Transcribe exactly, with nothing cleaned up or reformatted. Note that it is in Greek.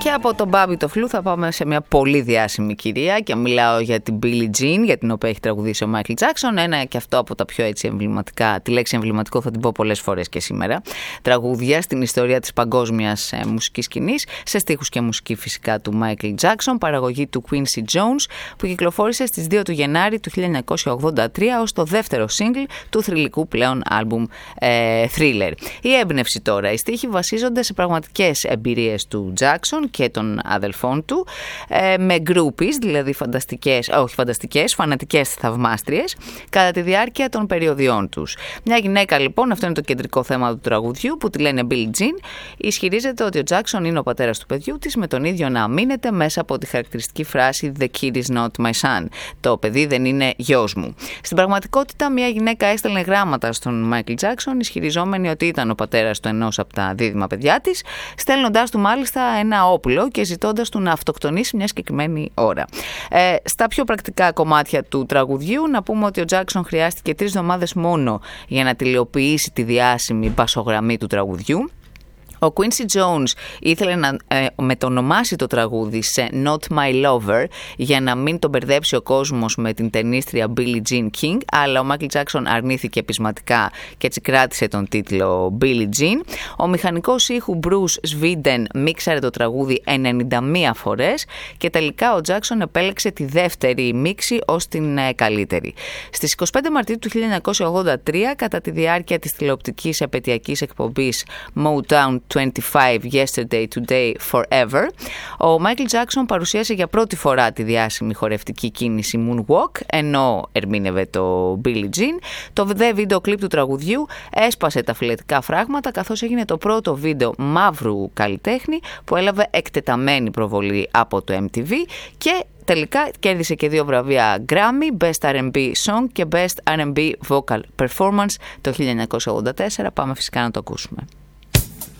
Και από τον Bobby το Flu θα πάμε σε μια πολύ διάσημη κυρία και μιλάω για την Billie Jean, για την οποία έχει τραγουδήσει ο Michael Jackson. Ένα και αυτό από τα πιο έτσι εμβληματικά, τη λέξη εμβληματικό θα την πω πολλές φορές και σήμερα. Τραγούδια στην ιστορία της παγκόσμιας ε, μουσικής σκηνής, σε στίχους και μουσική φυσικά του Michael Jackson, παραγωγή του Quincy Jones, που κυκλοφόρησε στις δύο του Γενάρη του χίλια εννιακόσια ογδόντα τρία ως το δεύτερο single του θρυλικού πλέον άλμπουμ ε, Thriller. Η έμπνευση τώρα, οι στίχοι βασίζονται σε πραγματικές εμπειρίες του Jackson και των αδελφών του, ε, με groupies, δηλαδή φανταστικές, όχι φανταστικές, φανατικές θαυμάστριες, κατά τη διάρκεια των περιοδιών τους. Μια γυναίκα λοιπόν, αυτό είναι το κεντρικό θέμα του τραγουδιού, που τη λένε Billie Jean, ισχυρίζεται ότι ο Jackson είναι ο πατέρας του παιδιού της, με τον ίδιο να αμήνεται μέσα από τη χαρακτηριστική φράση «The kid is not my son», το παιδί δεν είναι γιος μου. Στην πραγματικότητα, μια γυναίκα έστελνε γράμματα στον Michael Jackson, ισχυριζόμενη ότι ήταν ο πατέρας του ενός από τα δίδυμα παιδιά της, στέλνοντάς του μάλιστα ένα όπλο και ζητώντας του να αυτοκτονήσει μια συγκεκριμένη ώρα. Ε, στα πιο πρακτικά κομμάτια του τραγουδιού, να πούμε ότι ο Jackson χρειάστηκε τρεις εβδομάδες μόνο για να τελειοποιήσει τη διάσημη μπασογραμμή του τραγουδιού. Ο Quincy Jones ήθελε να ε, μετονομάσει το τραγούδι σε Not My Lover για να μην τον μπερδέψει ο κόσμος με την ταινίστρια Billie Jean King, αλλά ο Michael Jackson αρνήθηκε πεισματικά και έτσι κράτησε τον τίτλο Billie Jean. Ο μηχανικός ήχου Bruce Sweden μίξαρε το τραγούδι ενενήντα μία φορές και τελικά ο Jackson επέλεξε τη δεύτερη μίξη ως την ε, καλύτερη. Στις είκοσι πέντε Μαρτίου του χίλια εννιακόσια ογδόντα τρία, κατά τη διάρκεια της τηλεοπτικής επαιτειακής εκπομπής Motown είκοσι πέντε Yesterday, Today, Forever, ο Michael Jackson παρουσίασε για πρώτη φορά τη διάσημη χορευτική κίνηση Moonwalk, ενώ ερμήνευε το Billie Jean. Το δε βίντεο κλιπ του τραγουδιού έσπασε τα φιλετικά φράγματα, καθώς έγινε το πρώτο βίντεο μαύρου καλλιτέχνη που έλαβε εκτεταμένη προβολή από το εμ τι βι και τελικά κέρδισε και δύο βραβεία Grammy, Best αρ εντ μπι Song και Best αρ εντ μπι Vocal Performance το χίλια εννιακόσια ογδόντα τέσσερα. Πάμε φυσικά να το ακούσουμε.